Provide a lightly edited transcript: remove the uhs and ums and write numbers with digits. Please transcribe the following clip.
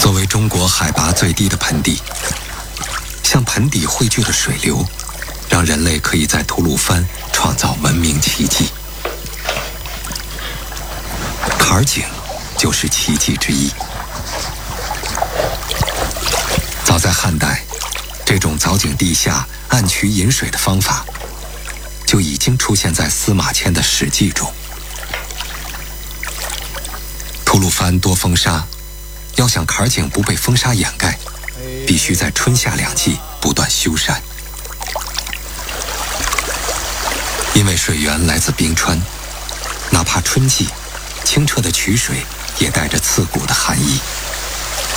作为中国海拔最低的盆地，向盆底汇聚的水流，让人类可以在吐鲁番创造文明奇迹。坎儿井就是奇迹之一。早在汉代，这种凿井地下暗渠引水的方法就已经出现在司马迁的《史记》中。吐鲁番多风沙，要想坎儿井不被风沙掩盖，必须在春夏两季不断修缮。因为水源来自冰川，哪怕春季，清澈的渠水也带着刺骨的寒意。